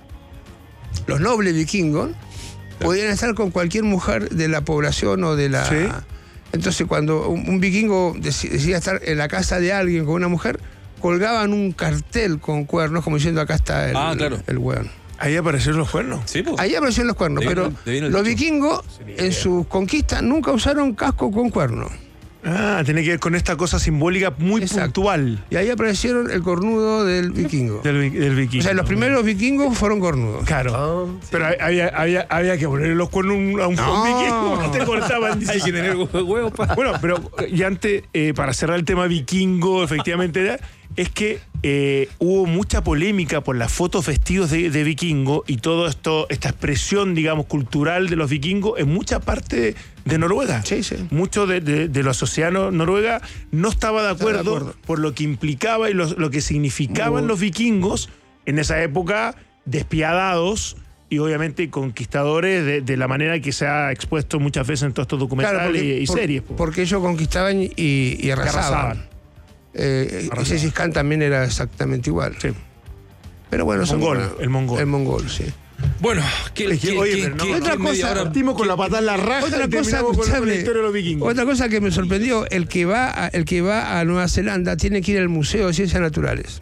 los nobles vikingos, podían estar con cualquier mujer de la población o de la. Sí. Entonces, cuando un, un vikingo deci- decía estar en la casa de alguien con una mujer, colgaban un cartel con cuernos, como diciendo acá está el, Ah, claro. el weón. Ahí aparecieron los cuernos. Sí, pues. Ahí aparecieron los cuernos, De ahí pero vino- de ahí vino el los dicho. vikingos en sus conquistas nunca usaron casco con cuernos. Ah, tiene que ver con esta cosa simbólica muy Exacto. puntual Y ahí aparecieron el cornudo del vikingo. del, vi- del vikingo. O sea, los primeros vikingos fueron cornudos. Claro. Pero había, había, había que ponerle los cuernos a un, a un No. vikingo. Te cortaban. Hay que tener huevos para. Bueno, pero y antes, eh, para cerrar el tema vikingo, efectivamente, era, es que eh, hubo mucha polémica por las fotos vestidos de, de vikingo y todo esto, esta expresión, digamos, cultural de los vikingos en mucha parte de Noruega. Sí, sí. Mucho de, de, de la sociedad no- noruega no estaba de Estaba de acuerdo, acuerdo. por lo que implicaba y lo, lo que significaban Muy- los vikingos en esa época, despiadados y obviamente conquistadores de, de la manera que se ha expuesto muchas veces en todos estos documentales Claro, porque, y, y por- series. po. porque ellos conquistaban y, y arrasaban. arrasaban. Eh, Arrasaban. Gengis Khan también era exactamente igual. Sí. Pero bueno, son- Mongol, el mongol. El mongol, sí. Bueno, ¿qué, Es que, qué- oye, qué- pero no, qué- no, otra qué media cosa, hora- Partimos con la patada en la raja Otra y cosa, terminamos con, con la escuchame, historia de los vikingos. otra cosa que me sorprendió, el que va a, el que va a Nueva Zelanda tiene que ir al Museo de Ciencias Naturales.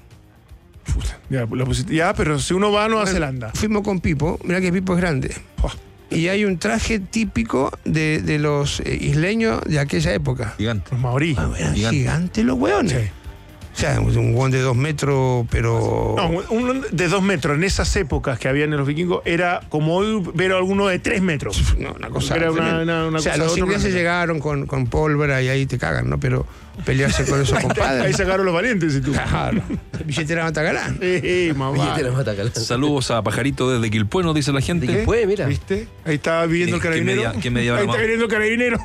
Ya, lo pusiste- ya, pero si uno va a Nueva Bueno, Zelanda. Fuimos con Pipo, mira que Pipo es grande. Oh, Y hay un traje típico de, de los eh, isleños de aquella época. Gigante. los maorí. Ah, eran Gigante. gigantes los hueones. Sí. O sea, un hueón de dos metros, pero. No, uno de dos metros en esas épocas que habían en los vikingos era como hoy ver a alguno de tres metros. No, una cosa. Era una- tremenda. una- una o sea, cosa de los otro ingleses planeta. llegaron con, con pólvora y ahí te cagan, ¿no? Pero pelearse con esos Ahí compadres. sacaron los valientes y tú. Claro. Billetera Matagalán. Eh, eh, más Oye, te vale. la mata calando. Saludos a Pajarito desde Quilpué, nos dice la gente. ¿De qué fue? Mira. ¿Viste? Ahí estaba viviendo el ¿Qué- qué carabinero. media- qué media hora Ahí más? está viviendo el carabinero.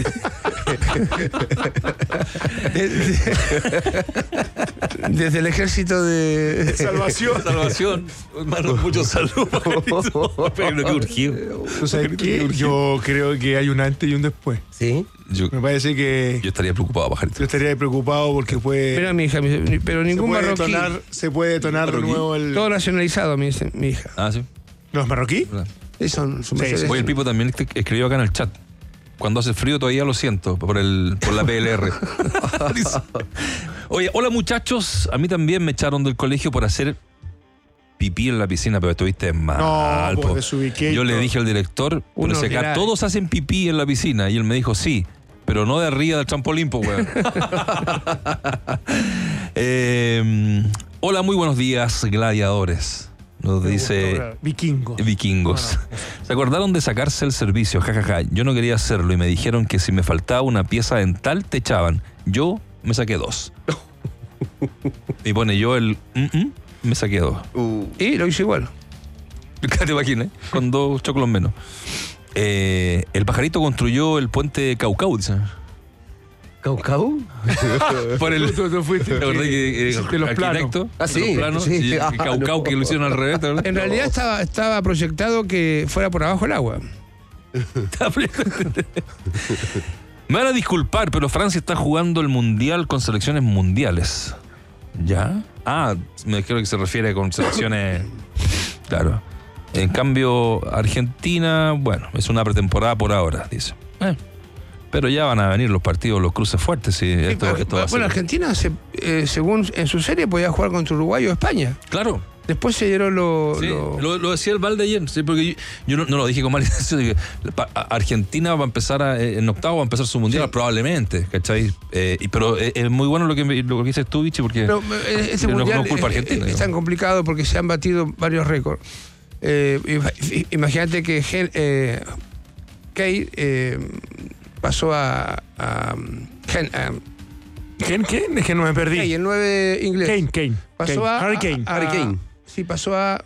Desde el ejército de. Salvación. Salvación. Hermano, muchos saludos, Pajarito. Pero no, qué urgido. ¿Tú sabes qué? Yo creo que hay un antes y un después. Sí. Yo, Me parece que yo estaría preocupado, Pajarito. yo estaría preocupado porque puede, Mira, mi hija, me dice, pero se ningún puede marroquí. detonar, se puede detonar de ¿Marroquí? nuevo el. Todo nacionalizado, me dice mi hija. Ah, sí. ¿Los marroquí? ¿Verdad? Sí, son, son Sí, mercedes. Oye, el Pipo también te- escribió acá en el chat. Cuando hace frío todavía lo siento por el por la P L R. Dice, oye, hola muchachos, a mí también me echaron del colegio por hacer pipí en la piscina, pero estuviste mal. No, po. pues, desubiqué y Yo le todo. dije al director, Uno pero si acá dirá- todos hacen pipí en la piscina. Y él me dijo, sí, pero no de arriba del trampolín, po, weón. eh, hola, muy buenos días, gladiadores. Nos dice Vikingos. vikingos. ¿Se acordaron de sacarse el servicio? Ja, ja, ja. Yo no quería hacerlo y me dijeron que si me faltaba una pieza dental te echaban. Yo me saqué dos. Y pone yo el mm, mm, me saqué dos. Uh, Y lo hice igual. ¿Te imaginas? Con dos choclos menos. Eh, el pajarito construyó el puente Caucau, dice. ¿Caucau? Por el. Tú, tú fuiste. ¿Te acordás que eh, Hiciste los arquitecto? Ah, sí, Los planos, sí. y el Ah, Caucau no. que lo hicieron al revés, ¿te acordás? En realidad estaba, estaba proyectado que fuera por abajo el agua. Me van a disculpar, pero Francia está jugando el mundial con selecciones mundiales. ¿Ya? Ah, me creo que se refiere con selecciones. Claro. En cambio, Argentina, bueno, es una pretemporada por ahora, dice. Eh, pero ya van a venir los partidos, los cruces fuertes. Y esto, Sí, esto va a bueno, ser- Argentina, se- eh, según en su serie, podía jugar contra Uruguay o España. Claro. Después se dieron los. Sí, los- lo, lo decía el Valde ayer, sí, porque yo, yo no, no lo dije con mala intención, dije, pa- a- Argentina va a empezar a, eh, en octavo va a empezar su mundial, Sí. probablemente, ¿cachai? Eh, y- pero es, es muy bueno lo que, me- lo que dices tú, Vichy, porque Pero, eh, ese no- no mundial culpa es- argentina, es, es tan complicado porque se han batido varios récords. Eh, ima- imagínate que Gen- eh, Kane eh, pasó a. a, Gen- a- ¿Quién? ¿Quién? Es que no me perdí. Kane, el nueve inglés. Kane, Kane. Pasó Kane. a. Harry Kane. a- Harry Kane. Sí, pasó a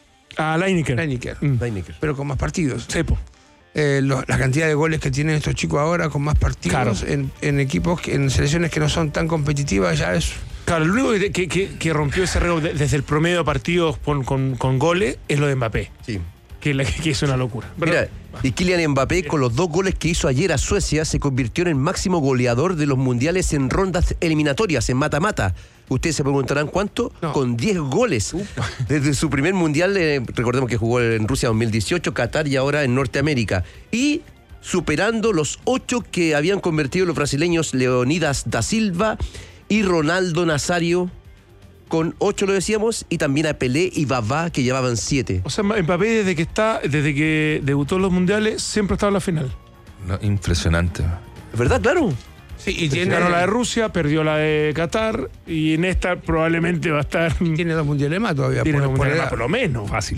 A Lineker. Lineker, Mm. Lineker. pero con más partidos. Sepo. Eh, lo- la cantidad de goles que tienen estos chicos ahora con más partidos Claro. en, en equipos, que- en selecciones que no son tan competitivas, ya es. Claro, el único que, que- que- que rompió ese récord de- desde el promedio de partidos con, con- con goles es lo de Mbappé, Sí. que, la- que es una locura. Pero- Mira, y Kylian Mbappé, con los dos goles que hizo ayer a Suecia, se convirtió en el máximo goleador de los mundiales en rondas eliminatorias, en mata-mata. Ustedes se preguntarán cuánto, No. con diez goles. Desde su primer mundial, eh, recordemos que jugó en Rusia dos mil dieciocho, Qatar y ahora en Norteamérica. Y superando los ocho que habían convertido los brasileños Leonidas da Silva y Ronaldo Nazario, con ocho lo decíamos, y también a Pelé y Babá, que llevaban siete. O sea, Mbappé desde que está, desde que debutó en los mundiales, siempre ha estado en la final. no, impresionante. ¿Verdad? Claro. Sí, y tiene, Ganó la de Rusia, perdió la de Qatar y en esta probablemente va a estar. tiene dos mundiales más todavía. Tiene por- dos por mundiales edad. más, por lo menos. Fácil.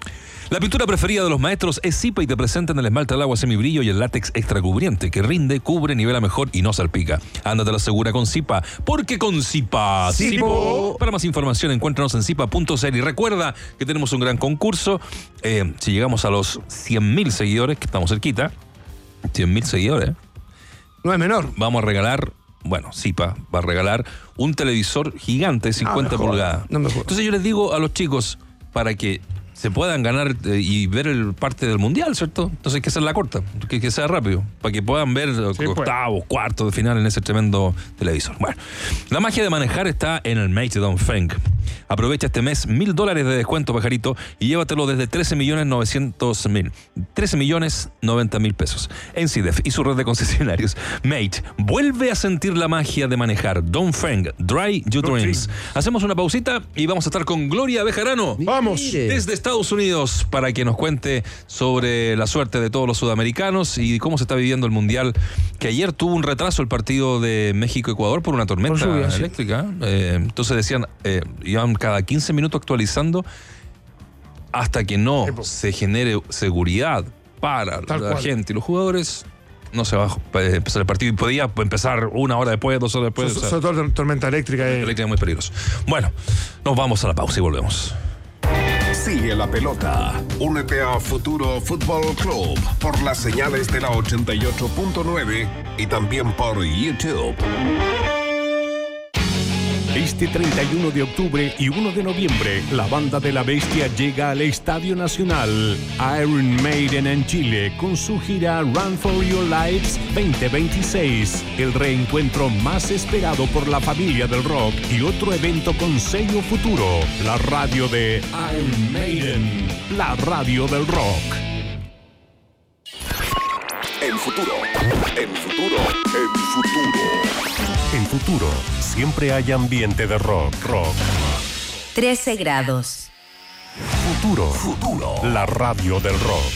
La pintura preferida de los maestros es Zipa y te presentan el esmalte al agua semibrillo y el látex extra cubriente que rinde, cubre, nivela mejor y no salpica. Ándate la segura con Zipa, porque con Zipa. Zipo. Para más información encuéntranos en zipa punto c l y recuerda que tenemos un gran concurso. Eh, si llegamos a los cien mil seguidores, que estamos cerquita, cien mil seguidores, No es menor. vamos a regalar, bueno, Zipa va a regalar un televisor gigante de cincuenta me jodas, pulgadas. no me jodas. Entonces yo les digo a los chicos, para que se puedan ganar eh, y ver el parte del mundial, ¿cierto? Entonces hay que hacer la corta, que, que sea rápido, para que puedan ver eh, Sí, octavos, cuartos de final en ese tremendo televisor. Bueno, la magia de manejar está en el Mate Dongfeng. Aprovecha este mes mil dólares de descuento, pajarito, y llévatelo desde trece millones novecientos mil. trece millones noventa mil pesos. En C I D E F y su red de concesionarios. Mate, vuelve a sentir la magia de manejar. Dongfeng, Dry Your Dreams. Hacemos una pausita y vamos a estar con Gloria Bejarano. Vamos. Mire. Desde Estados Unidos, para que nos cuente sobre la suerte de todos los sudamericanos y cómo se está viviendo el Mundial, que ayer tuvo un retraso el partido de México-Ecuador por una tormenta Por lluvia, sí. eléctrica. Eh, entonces decían, eh, iban cada quince minutos actualizando hasta que no se genere seguridad para Tal la cual. gente y los jugadores. No se va a empezar el partido y podía empezar una hora después, dos horas después. So- o sea, Sobre todo la tormenta eléctrica. eh. eléctrica es muy peligroso. Bueno, nos vamos a la pausa y volvemos. Sigue la pelota. Únete a Futuro Fútbol Club por las señales de la ochenta y ocho punto nueve y también por YouTube. Este treinta y uno de octubre y uno de noviembre, la Banda de la Bestia llega al Estadio Nacional Iron Maiden en Chile con su gira Run for Your Lives veinte veintiséis, el reencuentro más esperado por la familia del rock y otro evento con sello Futuro, la radio de Iron Maiden, la radio del rock. En futuro, en futuro, en futuro. En Futuro, siempre hay ambiente de rock, rock. trece grados. Futuro. Futuro. La radio del rock.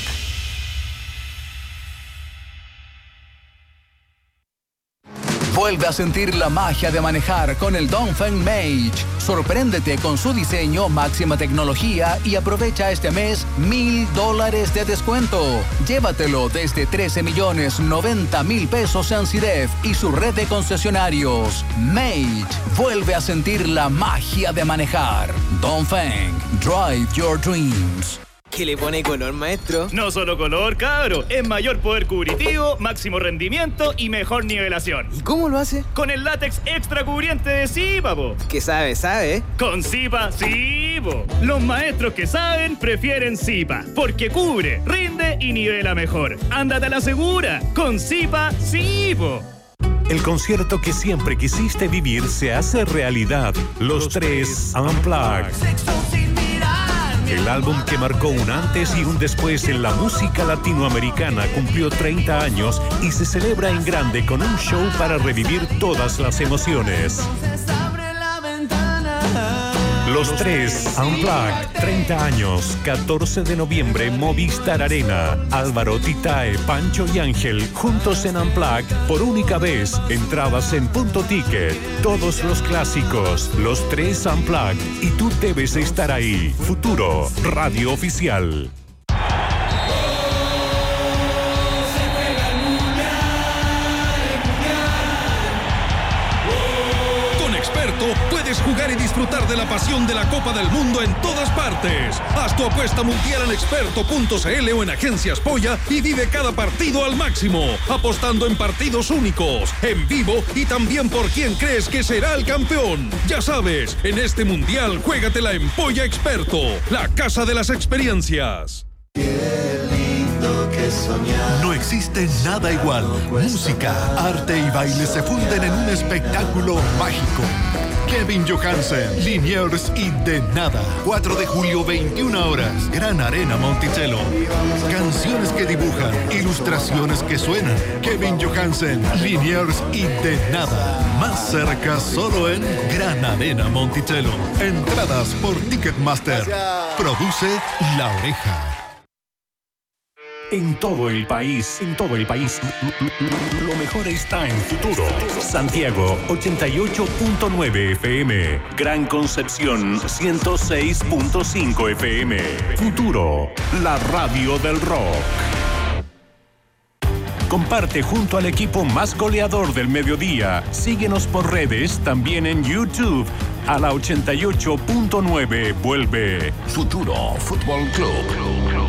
Vuelve a sentir la magia de manejar con el Dongfeng Mage. Sorpréndete con su diseño, máxima tecnología y aprovecha este mes mil dólares de descuento. Llévatelo desde trece millones noventa mil pesos en Ciref y su red de concesionarios. Mage vuelve a sentir la magia de manejar. Dongfeng, drive your dreams. ¿Qué le pone color, maestro? No solo color, cabro. Es mayor poder cubritivo, máximo rendimiento y mejor nivelación. ¿Y cómo lo hace? Con el látex extra cubriente de Zipa, po. Que sabe, sabe. Con Zipa, sí, po. Los maestros que saben prefieren Zipa, porque cubre, rinde y nivela mejor. Ándate a la segura. Con Zipa, sí, po. El concierto que siempre quisiste vivir se hace realidad. Los tres Unplugged. El álbum que marcó un antes y un después en la música latinoamericana cumplió treinta años y se celebra en grande con un show para revivir todas las emociones. Los tres Unplugged, treinta años, catorce de noviembre, Movistar Arena. Álvaro, Titae, Pancho y Ángel, juntos en Unplugged, por única vez. Entradas en Punto Ticket. Todos los clásicos, los tres Unplugged. Y tú debes estar ahí. Futuro, radio oficial. Puedes jugar y disfrutar de la pasión de la Copa del Mundo en todas partes. Haz tu apuesta mundial en experto punto c l o en Agencias Polla y vive cada partido al máximo, apostando en partidos únicos, en vivo y también por quién crees que será el campeón. Ya sabes, en este mundial juégatela en Polla Experto, la casa de las experiencias. No existe nada igual. Música, arte y baile se funden en un espectáculo mágico. Kevin Johansen, Liniers y De Nada. cuatro de julio, veintiuna horas. Gran Arena Monticello. Canciones que dibujan, ilustraciones que suenan. Kevin Johansen, Liniers y De Nada. Más cerca solo en Gran Arena Monticello. Entradas por Ticketmaster. Produce La Oreja. En todo el país, en todo el país, lo mejor está en Futuro. Santiago, ochenta y ocho punto nueve F M. Gran Concepción, ciento seis punto cinco F M. Futuro, la radio del rock. Comparte junto al equipo más goleador del mediodía. Síguenos por redes, también en YouTube. A la ochenta y ocho punto nueve vuelve Futuro Fútbol Club.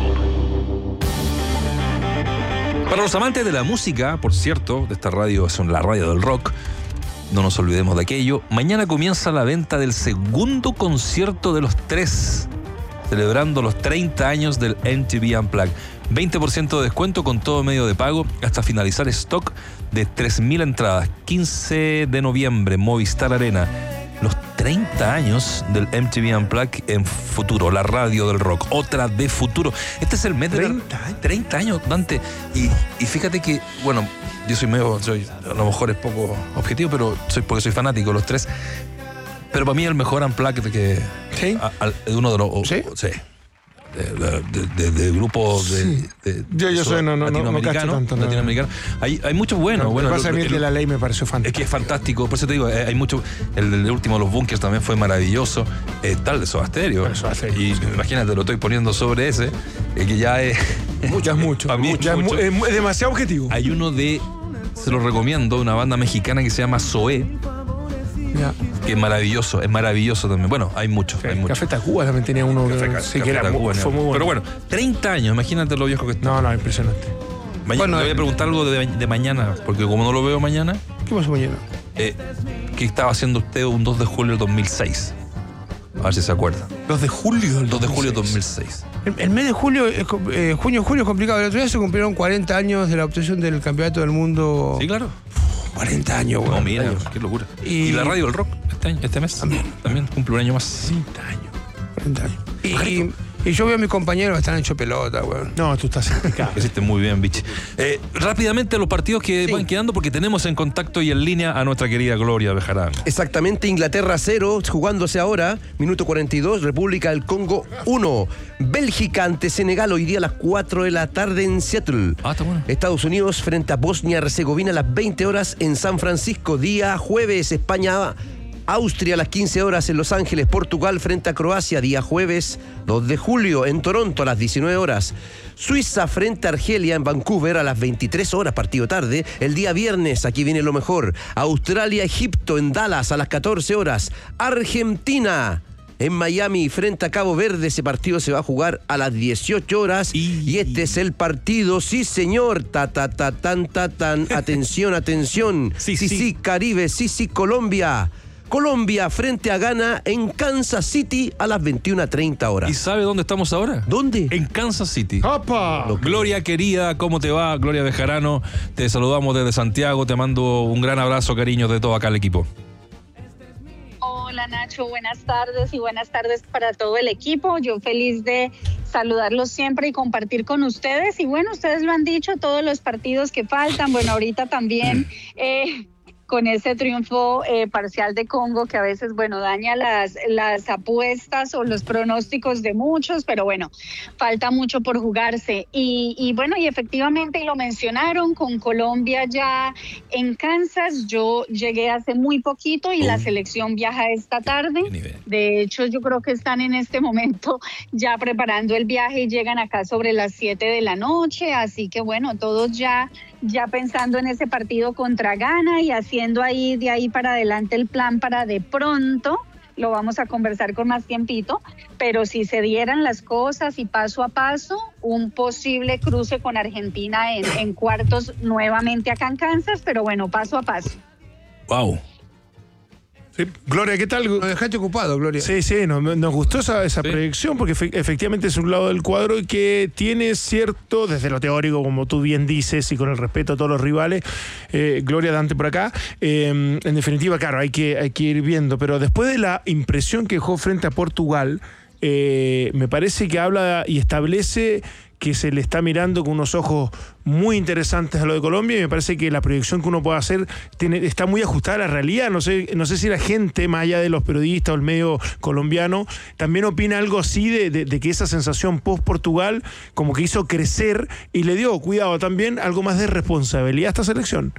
Para los amantes de la música, por cierto, de esta radio, son la radio del rock, no nos olvidemos de aquello. Mañana comienza la venta del segundo concierto de los tres, celebrando los treinta años del M T V Unplugged. veinte por ciento de descuento con todo medio de pago hasta finalizar stock de tres mil entradas. quince de noviembre, Movistar Arena. Los treinta años del M T V Unplugged en Futuro, la radio del rock, otra de Futuro. Este es el mes de treinta años, treinta años, Dante. Y, y fíjate que, bueno, yo soy medio, soy, a lo mejor es poco objetivo, pero soy porque soy fanático de los tres. Pero para mí el mejor Unplugged que... ¿Sí? A, a, uno de los... ¿Sí? Sí. De, de, de, de grupos de, sí. de, yo, yo soy no, no, latinoamericano, no, no no, latinoamericano. Hay, hay muchos buenos. No, bueno, pasa lo, a mí el, el de La Ley me pareció fantástico. Es que es fantástico, por eso te digo, hay mucho. El, el último, Los Bunkers, también fue maravilloso. Eh, tal de Soda Stereo. Y imagínate, lo estoy poniendo sobre ese, eh, que ya es. Muchas, mucho. Para mí mucho, es, mucho. Es, es demasiado objetivo. Hay uno de, se lo recomiendo, una banda mexicana que se llama Zoé. Ya. Que es maravilloso, es maravilloso también. Bueno, hay mucho, sí, hay mucho. Café Tacuba también tenía uno Café, que, sí, Café que era Tacuba, fue muy bueno. Pero bueno, treinta años, imagínate lo viejo que está. No, no, impresionante. Mañana, bueno, le voy a preguntar algo de, de mañana, porque como no lo veo mañana. ¿Qué pasó mañana? Eh, ¿Qué estaba haciendo usted un dos de julio del dos mil seis? A ver si se acuerda. dos de julio del dos de julio del dos mil seis. El, el mes de julio, eh, junio, julio es complicado. El otro día se cumplieron cuarenta años de la obtención del campeonato del mundo. Sí, claro. cuarenta años, güey. No, mira, qué locura. Y, y la radio del rock, este año, este mes, también, también cumple un año más. cuarenta años. cuarenta años. Y, y Y yo veo a mis compañeros que están hecho pelota, weón. No, tú estás explicado. Hiciste muy bien, Vichy. Eh, rápidamente los partidos que sí. van quedando, porque tenemos en contacto y en línea a nuestra querida Gloria Bejarano. Exactamente, Inglaterra cero, jugándose ahora, minuto cuarenta y dos, República del Congo uno. Bélgica ante Senegal hoy día a las cuatro de la tarde en Seattle. Ah, está bueno. Estados Unidos frente a Bosnia-Herzegovina a las veinte horas en San Francisco. Día jueves, España Austria a las quince horas en Los Ángeles, Portugal frente a Croacia, día jueves dos de julio en Toronto a las diecinueve horas. Suiza frente a Argelia en Vancouver a las veintitrés horas, partido tarde. El día viernes, aquí viene lo mejor, Australia-Egipto en Dallas a las catorce horas. Argentina en Miami frente a Cabo Verde, ese partido se va a jugar a las dieciocho horas. Y, y este es el partido, sí señor, ta ta ta tan ta tan, atención, atención. Sí, sí, sí, sí, Caribe, sí, sí, Colombia. Colombia frente a Ghana en Kansas City a las veintiuna treinta horas. ¿Y sabe dónde estamos ahora? ¿Dónde? En Kansas City. ¡Opa! Gloria querida, ¿cómo te va? Gloria Bejarano, te saludamos desde Santiago, te mando un gran abrazo, cariño, de todo acá el equipo. Hola Nacho, buenas tardes y buenas tardes para todo el equipo. Yo feliz de saludarlos siempre y compartir con ustedes. Y bueno, ustedes lo han dicho, todos los partidos que faltan. Bueno, ahorita también... Eh, con ese triunfo eh, parcial de Congo que a veces, bueno, daña las, las apuestas o los pronósticos de muchos, pero bueno, falta mucho por jugarse. Y, y bueno, y efectivamente, y lo mencionaron, con Colombia ya en Kansas, yo llegué hace muy poquito y oh. la selección viaja esta tarde. De hecho, yo creo que están en este momento ya preparando el viaje y llegan acá sobre las siete de la noche, así que bueno, todos ya... ya pensando en ese partido contra Ghana y haciendo ahí de ahí para adelante el plan para de pronto, lo vamos a conversar con más tiempito, pero si se dieran las cosas y paso a paso, un posible cruce con Argentina en, en cuartos nuevamente acá en Kansas, pero bueno, paso a paso. Wow. Sí. Gloria, ¿qué tal? Nos dejaste ocupado, Gloria. Sí, sí, nos, nos gustó esa, esa sí. proyección porque fe, efectivamente es un lado del cuadro que tiene cierto, desde lo teórico, como tú bien dices, y con el respeto a todos los rivales, eh, Gloria Dante por acá, eh, en definitiva, claro, hay que, hay que ir viendo, pero después de la impresión que dejó frente a Portugal, eh, me parece que habla y establece que se le está mirando con unos ojos muy interesantes a lo de Colombia, y me parece que la proyección que uno puede hacer tiene, está muy ajustada a la realidad. No sé, no sé si la gente, más allá de los periodistas o el medio colombiano, también opina algo así de, de, de que esa sensación post-Portugal como que hizo crecer y le dio, cuidado, también algo más de responsabilidad a esta selección.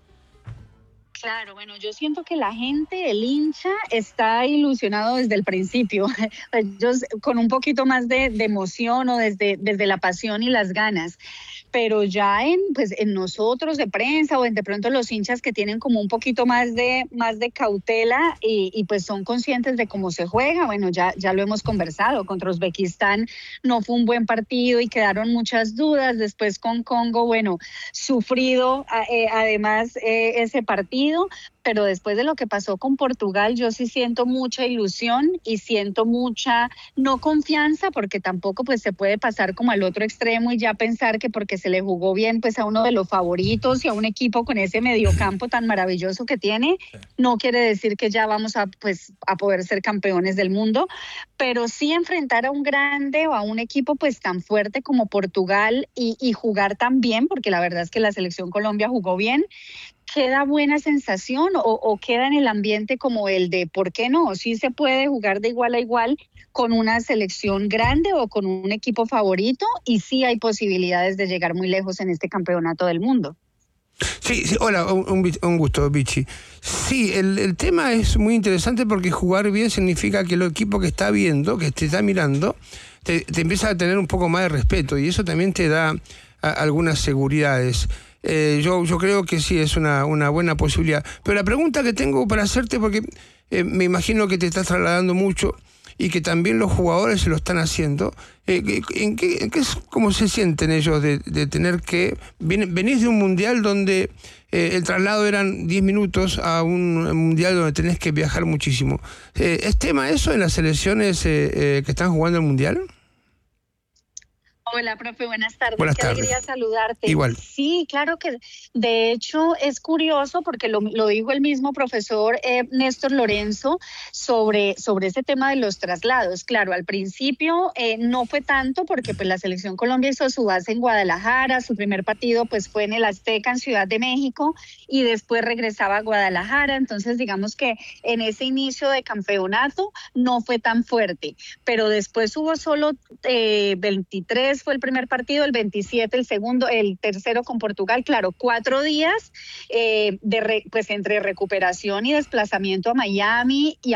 Claro, bueno, yo siento que la gente, el hincha, está ilusionado desde el principio, ellos con un poquito más de, de emoción o desde, desde la pasión y las ganas. Pero ya en, pues, en nosotros de prensa o en de pronto los hinchas que tienen como un poquito más de, más de cautela y, y pues son conscientes de cómo se juega, bueno, ya, ya lo hemos conversado, contra Uzbekistán no fue un buen partido y quedaron muchas dudas, después con Congo, bueno, sufrido eh, además eh, ese partido, pero después de lo que pasó con Portugal, yo sí siento mucha ilusión y siento mucha, no confianza, porque tampoco pues se puede pasar como al otro extremo y ya pensar que porque se le jugó bien pues a uno de los favoritos y a un equipo con ese mediocampo tan maravilloso que tiene, no quiere decir que ya vamos a pues a poder ser campeones del mundo, pero sí enfrentar a un grande o a un equipo pues tan fuerte como Portugal y, y jugar tan bien, porque la verdad es que la selección Colombia jugó bien, queda buena sensación o, o queda en el ambiente como el de ¿por qué no? Sí se puede jugar de igual a igual con una selección grande o con un equipo favorito y sí hay posibilidades de llegar muy lejos en este campeonato del mundo. Sí, sí, hola, un, un gusto, Vichy. Sí, el, el tema es muy interesante porque jugar bien significa que el equipo que está viendo, que te está mirando, te, te empieza a tener un poco más de respeto y eso también te da a, algunas seguridades. Eh, yo, yo creo que sí, es una, una buena posibilidad. Pero la pregunta que tengo para hacerte, porque eh, me imagino que te estás trasladando mucho y que también los jugadores se lo están haciendo, eh, ¿en qué, en qué es, cómo se sienten ellos de, de tener que... Venís de un mundial donde eh, el traslado eran diez minutos a un mundial donde tenés que viajar muchísimo. Eh, ¿Es tema eso en las selecciones eh, eh, que están jugando el mundial? Hola, profe, buenas tardes. Buenas Qué tardes. alegría saludarte. Igual. Sí, claro que de hecho es curioso porque lo, lo dijo el mismo profesor eh, Néstor Lorenzo sobre, sobre ese tema de los traslados. Claro, al principio eh, no fue tanto porque pues la Selección Colombia hizo su base en Guadalajara, su primer partido pues fue en el Azteca en Ciudad de México y después regresaba a Guadalajara. Entonces digamos que en ese inicio de campeonato no fue tan fuerte, pero después hubo solo eh, veintitrés fue el primer partido, el veintisiete el segundo, el tercero con Portugal, claro, cuatro días eh, de re, pues entre recuperación y desplazamiento a Miami y a